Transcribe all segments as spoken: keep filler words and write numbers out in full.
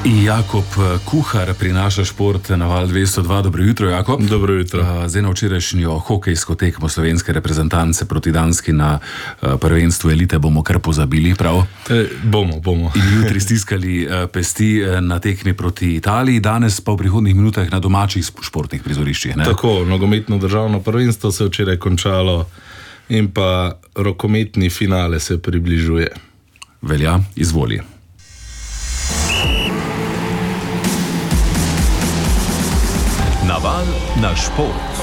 Jakob Kuhar prinaša šport na Val dvesto dva. Dobro jutro, Jakob. Dobro jutro. Zdaj na včerajšnjo hokejsko tekmo slovenske reprezentance proti Danski na prvenstvu elite bomo kar pozabili, prav? E, bomo, bomo. In jutri stiskali pesti na tekmi proti Italiji, danes pa v prihodnih minutah na domačih športnih prizoriščih. Ne? Tako, nogometno državno prvenstvo se je včeraj končalo in pa rokometni finale se približuje. Velja, izvoli. Naval na šport.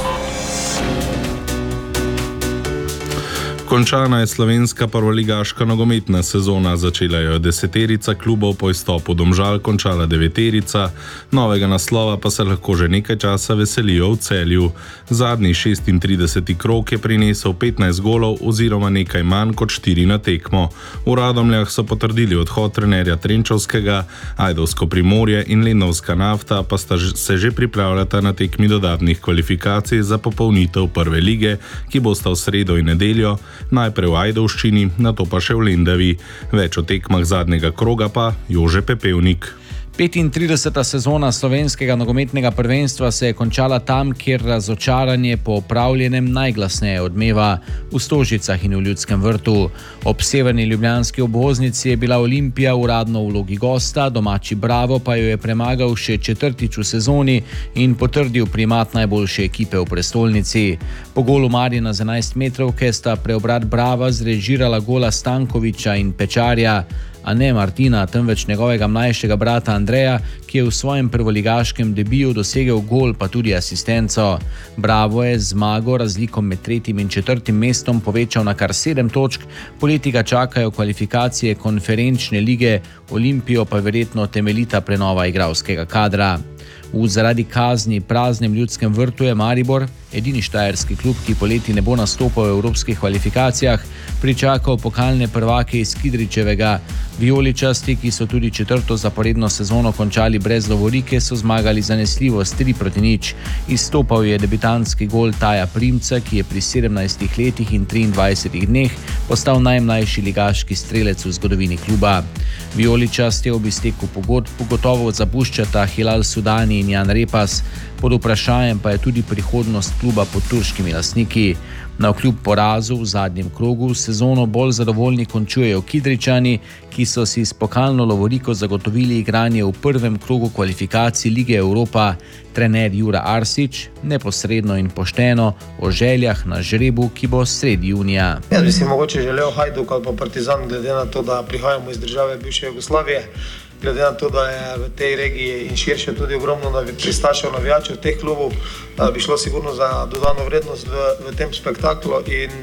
Končana je slovenska prvoligaška nogometna sezona, začela jo je deseterica klubov, po izstopu Domžal končala deveterica, novega naslova pa se lahko že nekaj časa veselijo v Celju. Zadnji šestintrideseti krog je prinesel petnajst golov oziroma nekaj manj kot štiri na tekmo. V Radomljah so potrdili odhod trenerja Trenčovskega, Ajdovsko Primorje in Lendavska Nafta pa sta se že pripravljata na tekmi dodatnih kvalifikacij za popolnitev prve lige, ki bosta v sredo in nedeljo, najprej v Ajdovščini, nato pa še v Lendavi. Več o tekmah zadnjega kroga pa Jože Pepevnik. petintrideseta sezona slovenskega nogometnega prvenstva se je končala tam, kjer razočaranje po opravljenem najglasneje odmeva, v Stožicah in v Ljudskem vrtu. Ob severni ljubljanski obvoznici je bila Olimpija uradno v vlogi gosta, domači Bravo pa jo je premagal še četrtič v sezoni in potrdil primat najboljše ekipe v prestolnici. Po golu Marjana z enajst metrovke sta preobrat Brava zrežirala gola Stankoviča in Pečarja, a ne Martina, temveč njegovega mlajšega brata Andreja, ki je v svojem prvoligaškem debiju dosegel gol pa tudi asistenco. Bravo je zmago razliko med tretjim in četrtim mestom povečal na kar sedem točk, poleti ga čakajo kvalifikacije konferenčne lige, Olimpijo pa verjetno temeljita prenova igralskega kadra. V zaradi kazni praznem Ljudskem vrtu je Maribor, edini štajerski klub, ki poleti ne bo nastopal v evropskih kvalifikacijah, pričakal pokalne prvake iz Kidričevega. Vijoličasti, ki so tudi četrto zaporedno sezono končali brez lovorike, so zmagali zanesljivo s tri proti nič. Izstopal je debitantski gol Taja Primca, ki je pri sedemnajstih letih in triindvajsetih dneh postal najmlajši ligaški strelec v zgodovini kluba. Vijoličasti ob izteku pogodb gotovo zapuščata Hilal Sudani in Jan Repas, pod vprašanjem pa je tudi prihodnost kluba pod turškimi lastniki. Navkljub porazu v zadnjem krogu sezono bolj zadovoljni končujejo Kidričani, ki so si s pokalno lovoriko zagotovili igranje v prvem krogu kvalifikacij Lige Evropa. Trener Jura Arsič neposredno in pošteno o željah na žrebu, ki bo sredi junija. Jaz bi si mogoče želel Hajduk ali pa Partizan, glede na to, da prihajamo iz države bivše Jugoslavije, glede na to, da je v tej regiji in širše tudi ogromno pristašev navijačev teh klubov, bi šlo sigurno za dodano vrednost v, v tem spektaklu in